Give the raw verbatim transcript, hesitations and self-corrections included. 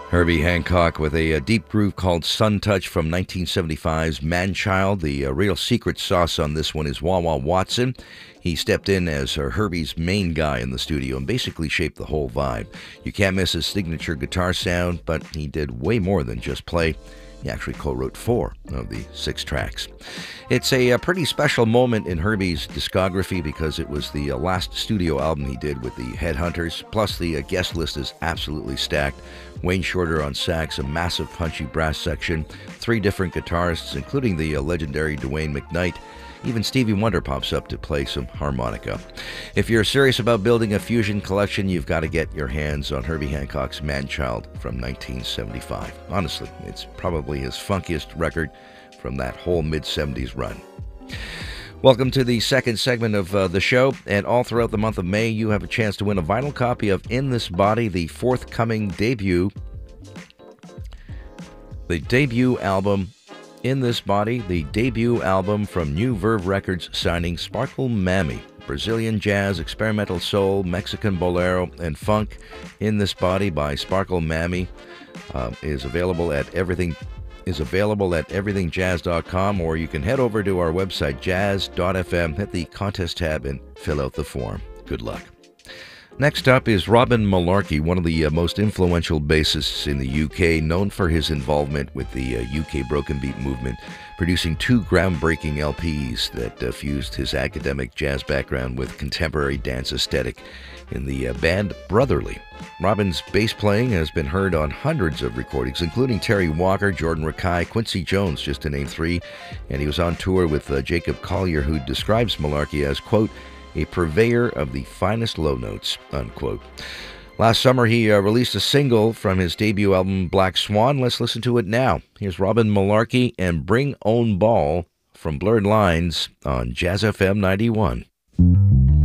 Herbie Hancock with a, a deep groove called Sun Touch from nineteen seventy-five's Man-Child. The uh, real secret sauce on this one is Wah Wah Watson. He stepped in as uh, Herbie's main guy in the studio and basically shaped the whole vibe. You can't miss his signature guitar sound, but he did way more than just play. He actually co-wrote four of the six tracks. It's a, a pretty special moment in Herbie's discography because it was the uh, last studio album he did with the Headhunters, plus the uh, guest list is absolutely stacked. Wayne Shorter on sax, a massive punchy brass section, three different guitarists, including the uh, legendary Dwayne McKnight. Even Stevie Wonder pops up to play some harmonica. If you're serious about building a fusion collection, you've got to get your hands on Herbie Hancock's Man-Child from nineteen seventy-five. Honestly, it's probably his funkiest record from that whole mid-seventies run. Welcome to the second segment of uh, the show, and all throughout the month of May, you have a chance to win a vinyl copy of In This Body, the forthcoming debut, the debut album In This Body, the debut album from New Verve Records signing Sparkle Mammy. Brazilian jazz, experimental soul, Mexican bolero, and funk. In This Body by Sparkle Mammy uh, is available at everything is available at everything jazz dot com, or you can head over to our website jazz dot f m, hit the contest tab, and fill out the form. Good luck. Next up is Robin Malarkey, one of the uh, most influential bassists in the U K, known for his involvement with the uh, U K broken beat movement, producing two groundbreaking L Ps that uh, fused his academic jazz background with contemporary dance aesthetic in the uh, band Brotherly. Robin's bass playing has been heard on hundreds of recordings, including Terry Walker, Jordan Rakei, Quincy Jones, just to name three, and he was on tour with uh, Jacob Collier, who describes Malarkey as, quote, a purveyor of the finest low notes, unquote. Last summer, he uh, released a single from his debut album, Black Swan. Let's listen to it now. Here's Robin Malarkey and Bring Own Ball from Blurred Lines on Jazz F M ninety-one.